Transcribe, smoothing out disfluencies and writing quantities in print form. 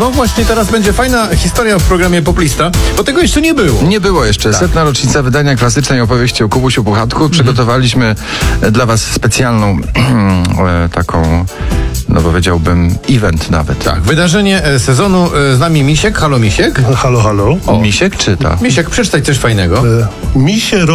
No właśnie, teraz będzie fajna historia w programie Poplista, bo tego jeszcze nie było. Nie było jeszcze. Tak. 100. rocznica wydania klasycznej opowieści o Kubusiu Puchatku. Przygotowaliśmy dla was specjalną taką, no powiedziałbym, event nawet. Tak, wydarzenie sezonu. Z nami Misiek. Halo, Misiek. Halo, halo. Misiek czyta. Misiek, przeczytaj coś fajnego. Misie